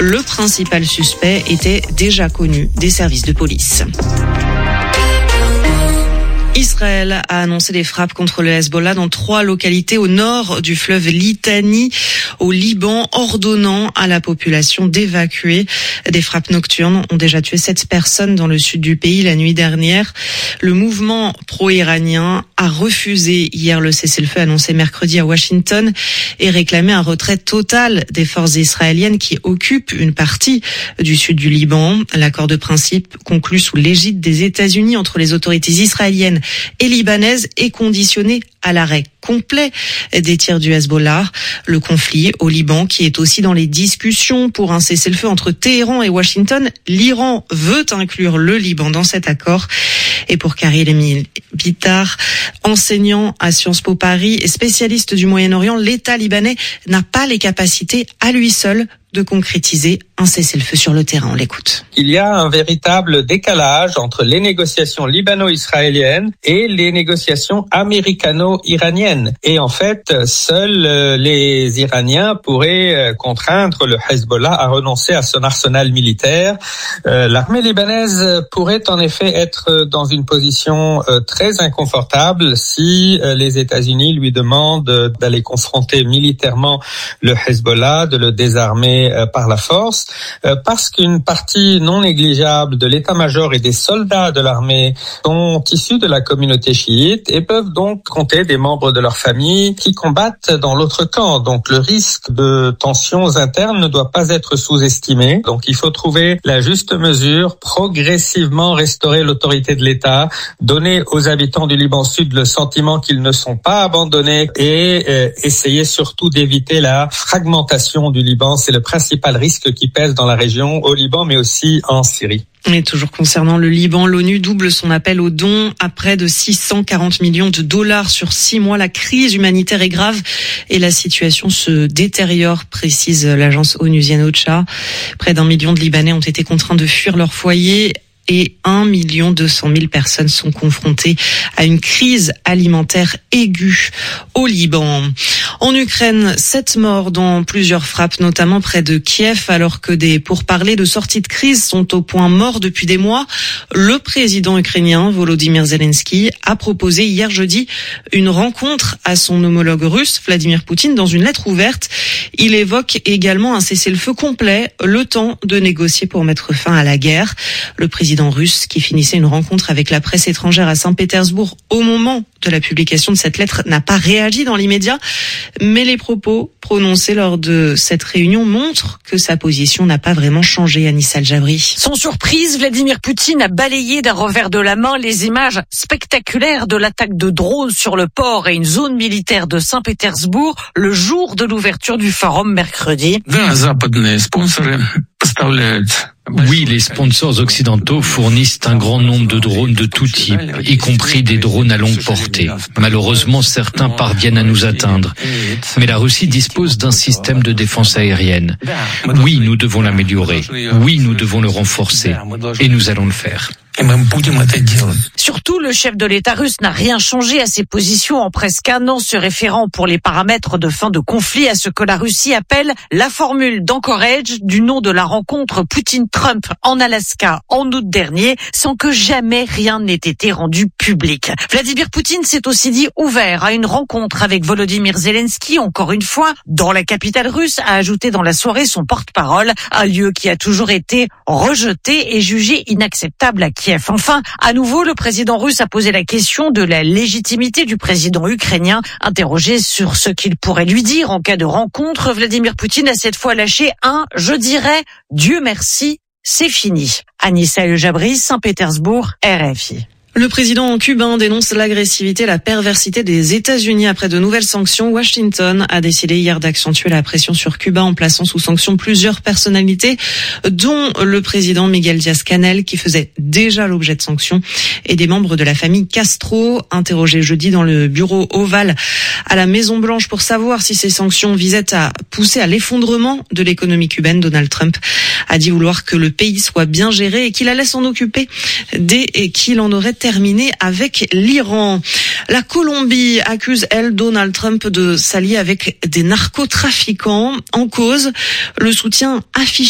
Le principal suspect était déjà connu des services de police. Israël a annoncé des frappes contre le Hezbollah dans 3 localités au nord du fleuve Litani, au Liban, ordonnant à la population d'évacuer. Des frappes nocturnes ont déjà tué 7 personnes dans le sud du pays la nuit dernière. Le mouvement pro-iranien a refusé hier le cessez-le-feu annoncé mercredi à Washington et réclamé un retrait total des forces israéliennes qui occupent une partie du sud du Liban. L'accord de principe conclu sous l'égide des États-Unis entre les autorités israéliennes et libanaise est conditionné à l'arrêt complet des tirs du Hezbollah. Le conflit au Liban qui est aussi dans les discussions pour un cessez-le-feu entre Téhéran et Washington. L'Iran veut inclure le Liban dans cet accord. Et pour Karil Emil Bitar, enseignant à Sciences Po Paris et spécialiste du Moyen-Orient, l'État libanais n'a pas les capacités à lui seul de concrétiser un cessez-le-feu sur le terrain. On l'écoute. Il y a un véritable décalage entre les négociations libano-israéliennes et les négociations américano-iraniennes. Et en fait, seuls les Iraniens pourraient contraindre le Hezbollah à renoncer à son arsenal militaire. L'armée libanaise pourrait en effet être dans une position très inconfortable si les États-Unis lui demandent d'aller confronter militairement le Hezbollah, de le désarmer par la force, parce qu'une partie non négligeable de l'état-major et des soldats de l'armée sont issus de la communauté chiite et peuvent donc compter des membres de leur famille qui combattent dans l'autre camp. Donc le risque de tensions internes ne doit pas être sous-estimé. Donc il faut trouver la juste mesure, progressivement restaurer l'autorité de l'État, donner aux habitants du Liban Sud le sentiment qu'ils ne sont pas abandonnés et essayer surtout d'éviter la fragmentation du Liban. C'est le principal risque qui pèse dans la région, au Liban, mais aussi en Syrie. Et toujours concernant le Liban, l'ONU double son appel aux dons à près de 640 millions de dollars sur 6 mois. La crise humanitaire est grave et la situation se détériore, précise l'agence onusienne OCHA. Près d'1 million de Libanais ont été contraints de fuir leur foyer. Et 1 200 000 personnes sont confrontées à une crise alimentaire aiguë au Liban. En Ukraine, 7 morts dans plusieurs frappes, notamment près de Kiev, alors que des pourparlers de sortie de crise sont au point mort depuis des mois. Le président ukrainien Volodymyr Zelensky a proposé hier jeudi une rencontre à son homologue russe, Vladimir Poutine, dans une lettre ouverte. Il évoque également un cessez-le-feu complet, le temps de négocier pour mettre fin à la guerre. Le président russe, qui finissait une rencontre avec la presse étrangère à Saint-Pétersbourg au moment de la publication de cette lettre, n'a pas réagi dans l'immédiat, mais les propos prononcés lors de cette réunion montrent que sa position n'a pas vraiment changé. Anissa Al-Jabri. Sans surprise, Vladimir Poutine a balayé d'un revers de la main les images spectaculaires de l'attaque de drones sur le port et une zone militaire de Saint-Pétersbourg le jour de l'ouverture du forum mercredi. Oui, les sponsors occidentaux fournissent un grand nombre de drones de tout type, y compris des drones à longue portée. Malheureusement, certains parviennent à nous atteindre. Mais la Russie dispose d'un système de défense aérienne. Oui, nous devons l'améliorer. Oui, nous devons le renforcer. Et nous allons le faire. Surtout, le chef de l'État russe n'a rien changé à ses positions en presque un an, se référant pour les paramètres de fin de conflit à ce que la Russie appelle la formule d'Anchorage, du nom de la rencontre Poutine-Trump en Alaska en août dernier, sans que jamais rien n'ait été rendu public. Vladimir Poutine s'est aussi dit ouvert à une rencontre avec Volodymyr Zelensky, encore une fois, dans la capitale russe, a ajouté dans la soirée son porte-parole, un lieu qui a toujours été rejeté et jugé inacceptable à Kiev. Enfin, à nouveau, le président russe a posé la question de la légitimité du président ukrainien. Interrogé sur ce qu'il pourrait lui dire en cas de rencontre, Vladimir Poutine a cette fois lâché un « je dirais Dieu merci, c'est fini ». Anissa El-Jabri, Saint-Pétersbourg, RFI. Le président cubain dénonce l'agressivité et la perversité des États-Unis après de nouvelles sanctions. Washington a décidé hier d'accentuer la pression sur Cuba en plaçant sous sanction plusieurs personnalités, dont le président Miguel Díaz-Canel, qui faisait déjà l'objet de sanctions, et des membres de la famille Castro, interrogés jeudi dans le bureau ovale à la Maison-Blanche pour savoir si ces sanctions visaient à pousser à l'effondrement de l'économie cubaine. Donald Trump a dit vouloir que le pays soit bien géré et qu'il allait s'en occuper dès qu'il en aurait terminé avec l'Iran. La Colombie accuse, elle, Donald Trump de s'allier avec des narcotrafiquants. En cause, le soutien affiché